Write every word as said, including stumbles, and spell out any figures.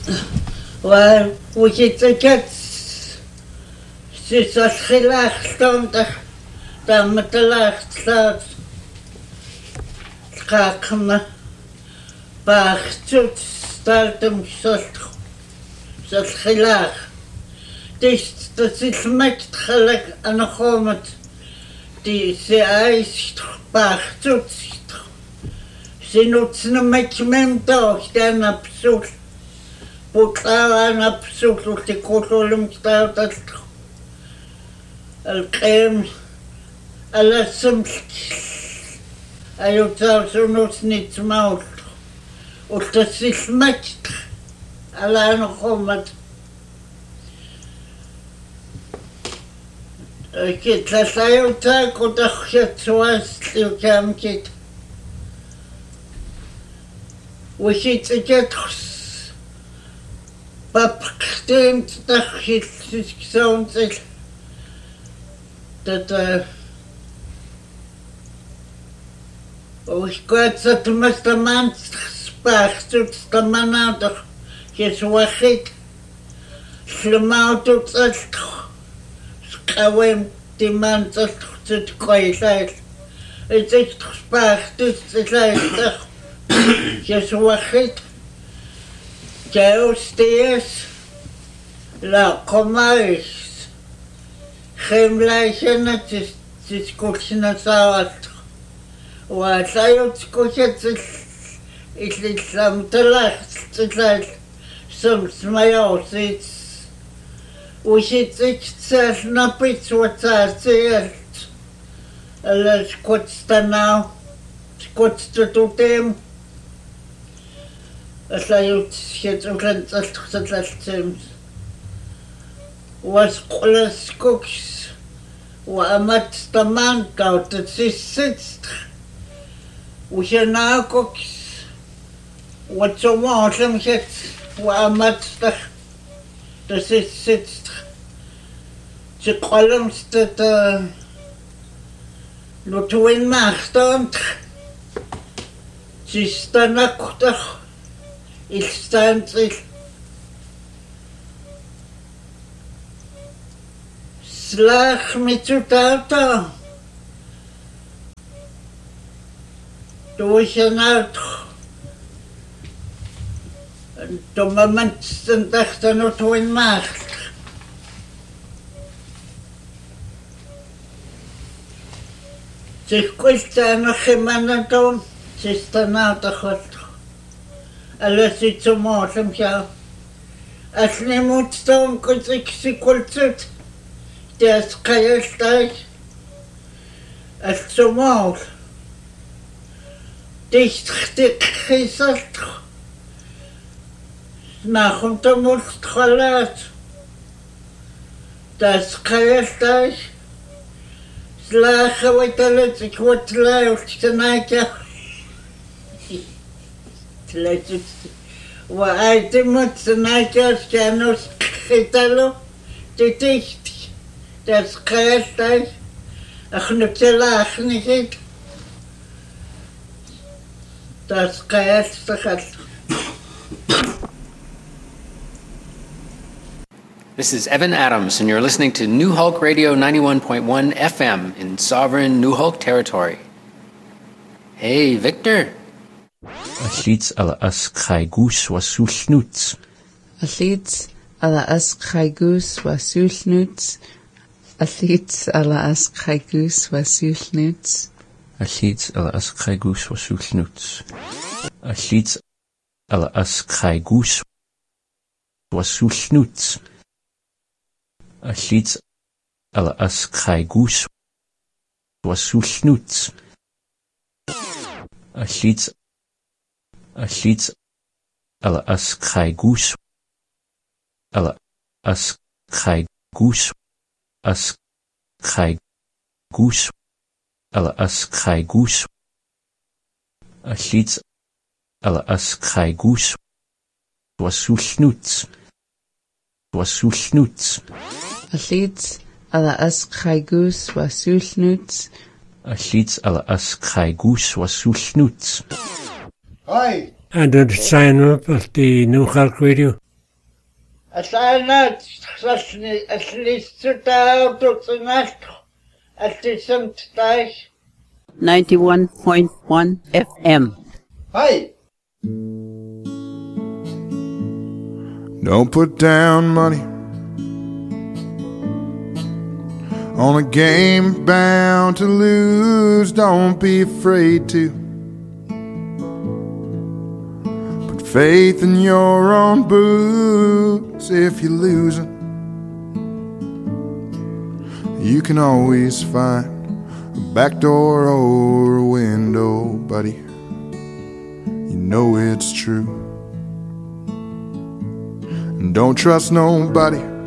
Wel, wythitagat sy'n alchilachton da mytalachtlad kakma bach tut stardum salt alchilach. Dist dat is met gelijk aan de grond die ze ijs bach tut. Ze nutzen met mijn dag dan op zoek. Boeklaan op zoek op de koolum staat dat al crème alles soms ayo zo nuts niet maal. Of dat is met ala nog omdat ik het ayo tak of dat je zoals je kan kijken. We zitten het bepakt dat je zo'n zegt dat uh ik weet dat de meeste mensen spaart tot de mannen toch je zwaar het slemaal tot het schouwen die mensen tot kwijt het is gespaard dus het is toch je zwaar het je steeds la comais geen lijken het is het is goed naar zaad wat hij goed het is niet samen te lacht het is soms mij ook iets hoe zit ik zelf naar iets wat hij zegt alles goed staan nou goed te doen als hij het ook rent als het laat was alles koks وأمت طمان كوت تسيست وشنا كوكس وتسمع شمشت وأمت تخ تسيست تقلم ست لطوين ماختون تستنا كتخ إستانتي Slag met je tata. Doe je nou toch. En toen mijn mensen dachten dat we in macht. Zich kwestia nog geen mannen doen. Ze is dan nou toch wat. Alles is zo mooi om jou. Als je niet moet staan, kun ik ze kultuur. Das Kreisdeich als zum Maul. Dicht gesagt. Nach und der Mustchalat. Das Kreisdeich. Slache wat alles ik wat luidt tonight. Tonight. Wa aite moet tonight als janus getalo. Dit dicht. Das Kreisdeich, ach ne Zelach nicht. Das Kreisdeich. This is Evan Adams, and you're listening to New Hulk Radio ninety-one point one F M in sovereign New Hulk territory. Hey, Victor. Allids ala as Kraigus was sulnuts. Allids ala as Kraigus was sulnuts. Allids ala as Kraigus was sulnuts. Allids ala as Kraigus was sulnuts. Allids ala as Kraigus was sulnuts. Allids ala as Kraigus was sulnuts. Allids Allids ala as Kraigus ala as Kraigus as Kraigus ala as Kraigus Allids ala as Kraigus was sulnuts was sulnuts. Allids ala as Kraigus was sulnuts. Allids ala as Kraigus was sulnuts. Hi. And to sign up at the New Hulk Radio. Asana sasni aslistuta autotsanalto atisantai ninety-one point one F M. Hi. Don't put down money on a game bound to lose. Don't be afraid to put faith in your own boots. If you're losing, you can always find a back door or a window, buddy. You know it's true. And don't trust nobody